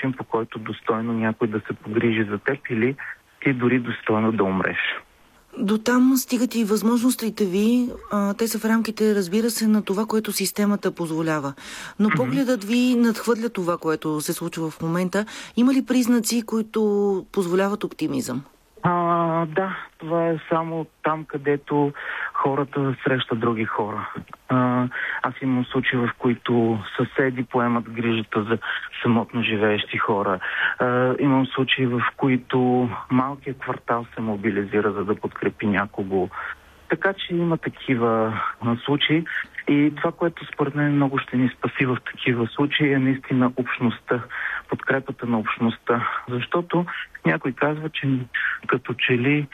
начин, по който достойно някой да се погрижи за теб или ти дори достойно да умреш. До там стигат и възможностите ви. Те са в рамките, разбира се, на това, което системата позволява. Но погледът ви надхвърля това, което се случва в момента. Има ли признаци, които позволяват оптимизъм? Да, това е само там, където хората срещат други хора. Аз имам случаи, в които съседи поемат грижата за самотно живеещи хора. Имам случаи, в които малкият квартал се мобилизира, за да подкрепи някого. Така че има такива случаи. И това, което според мен много ще ни спаси в такива случаи, е наистина общността, подкрепата на общността. Защото някой казва, че като че ли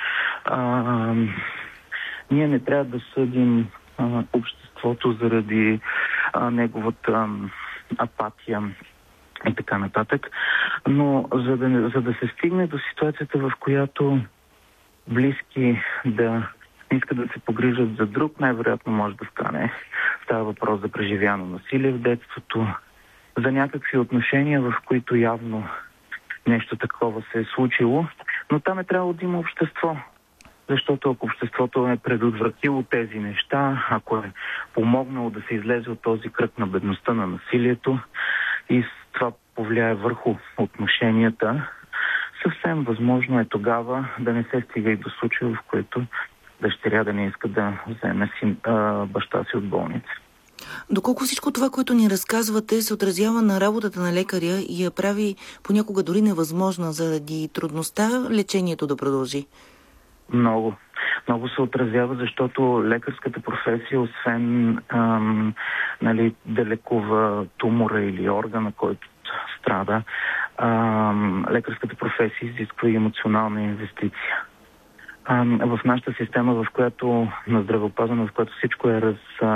ние не трябва да съдим обществото заради неговата апатия и така нататък. Но за да се стигне до ситуацията, в която близки да искат да се погрижат за друг, най-вероятно може да стане. Става въпрос за преживяно насилие в детството, за някакви отношения, в които явно нещо такова се е случило, но там е трябвало да има общество. Защото ако обществото е предотвратило тези неща, ако е помогнало да се излезе от този кръг на бедността, на насилието и това повлияе върху отношенията, съвсем възможно е тогава да не се стига и до случая, в който дъщеря да не иска да вземе баща си от болница. Доколко всичко това, което ни разказвате, се отразява на работата на лекаря и я прави понякога дори невъзможна заради трудността лечението да продължи? Много. Много се отразява, защото лекарската професия, освен да лекува тумора или органа, който страда, лекарската професия изисква и емоционална инвестиция. В нашата система, в която на здравеопазване, в която всичко е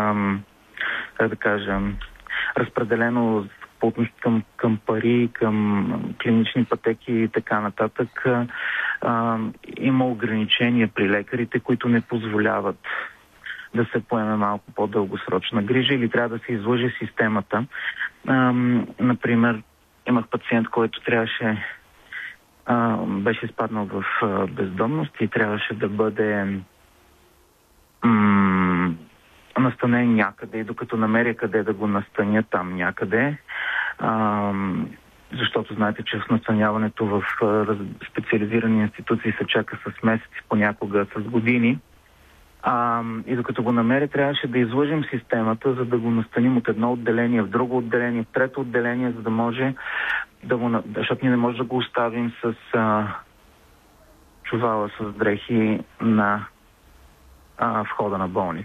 разпределено към пари, към клинични пътеки и така нататък, има ограничения при лекарите, които не позволяват да се поеме малко по-дългосрочна грижа или трябва да се излъже системата. Например, имах пациент, който беше изпаднал в бездомност и трябваше да бъде настанен някъде и докато намеря къде да го настаня там някъде, защото знаете, че в настаняването в специализирани институции се чака с месеци, понякога с години. И докато го намеря, трябваше да излъжем системата, за да го настаним от едно отделение в друго отделение, в трето отделение, за да може защото ние не може да го оставим с чувала с дрехи на входа на болница.